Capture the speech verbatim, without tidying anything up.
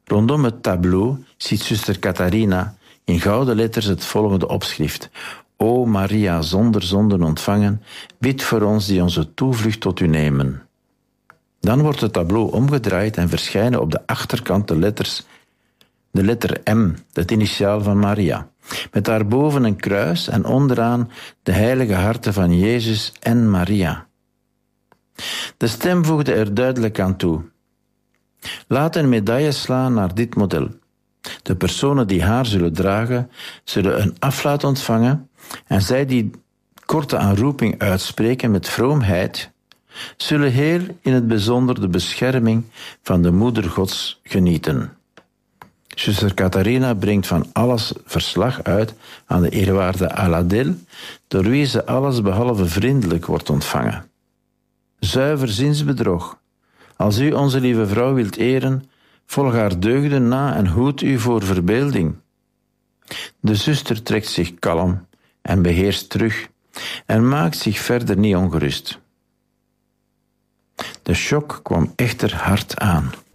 Rondom het tableau ziet zuster Catharina in gouden letters het volgende opschrift. O Maria, zonder zonden ontvangen, bid voor ons die onze toevlucht tot u nemen. Dan wordt het tableau omgedraaid en verschijnen op de achterkant de letters, de letter M, het initiaal van Maria. Met daarboven een kruis en onderaan de heilige harten van Jezus en Maria. De stem voegde er duidelijk aan toe. Laat een medaille slaan naar dit model. De personen die haar zullen dragen, zullen een aflaat ontvangen en zij die korte aanroeping uitspreken met vroomheid, zullen heel in het bijzonder de bescherming van de Moeder Gods genieten. Zuster Catharina brengt van alles verslag uit aan de eerwaarde Aladel, door wie ze alles behalve vriendelijk wordt ontvangen. Zuiver zinsbedrog. Als u onze lieve vrouw wilt eren, volg haar deugden na en hoed u voor verbeelding. De zuster trekt zich kalm en beheerst terug en maakt zich verder niet ongerust. De shock kwam echter hard aan.